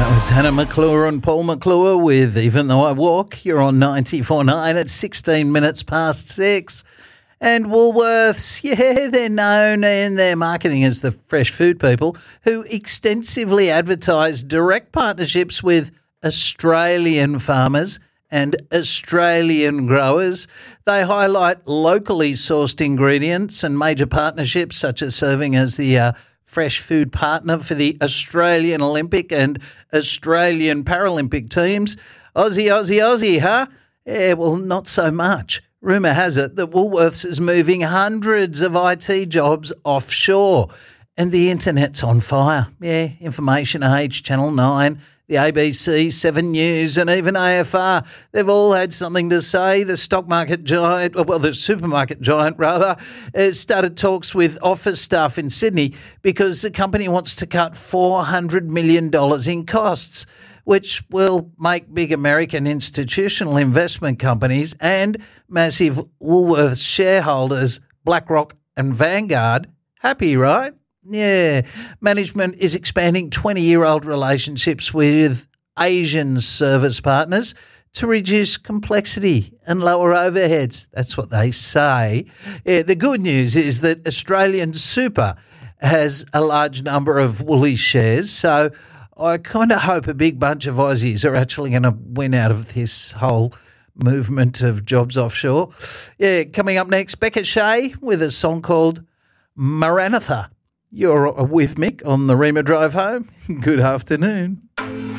That was Hannah McClure and Paul McClure with Even Though I Walk. You're on 94.9 at 16 minutes past 6. And Woolworths, yeah, they're known in their marketing as the fresh food people who extensively advertise direct partnerships with Australian farmers and Australian growers. They highlight locally sourced ingredients and major partnerships such as serving as the fresh food partner for the Australian Olympic and Australian Paralympic teams. Aussie, huh? Yeah, well, not so much. Rumour has it that Woolworths is moving hundreds of IT jobs offshore and the internet's on fire. Yeah, Information Age, Channel 9, the ABC, 7 News and even AFR, they've all had something to say. The the supermarket giant rather, started talks with office staff in Sydney because the company wants to cut $400 million in costs, which will make big American institutional investment companies and massive Woolworths shareholders, BlackRock and Vanguard, happy, right? Yeah. Management is expanding 20-year-old relationships with Asian service partners to reduce complexity and lower overheads. That's what they say. Yeah, the good news is that Australian Super has a large number of Woolies shares, so I kind of hope a big bunch of Aussies are actually going to win out of this whole movement of jobs offshore. Yeah, coming up next, Becca Shea with a song called Maranatha. You're with Mick on the Rima Drive Home. Good afternoon.